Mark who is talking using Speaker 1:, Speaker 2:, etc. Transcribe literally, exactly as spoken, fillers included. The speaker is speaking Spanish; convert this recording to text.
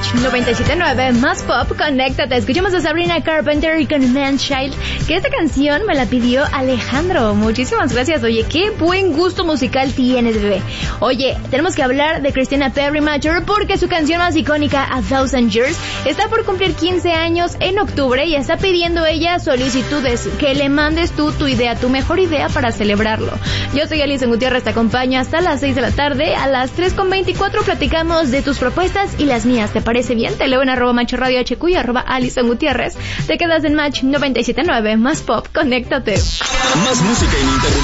Speaker 1: noventa y siete punto nueve, más pop, conéctate. Escuchamos a Sabrina Carpenter y con Man-Child, que esta canción me la pidió Alejandro. Muchísimas gracias. Oye, qué buen gusto musical tienes, bebé. Oye, tenemos que hablar de Christina Perry Mature porque su canción más icónica, A Thousand Years, está por cumplir quince años en octubre y está pidiendo ella solicitudes, que le mandes tú tu idea, tu mejor idea para celebrarlo. Yo soy Alison Gutiérrez, te acompaño hasta las seis de la tarde. A las tres con veinticuatro platicamos de tus propuestas y las mías. ¿Te parece bien? Te leo en arroba macho radio H Q y arroba Alison Gutiérrez. Te quedas en Match noventa y siete punto nueve, más pop, conéctate.
Speaker 2: Más música ininterrumpida.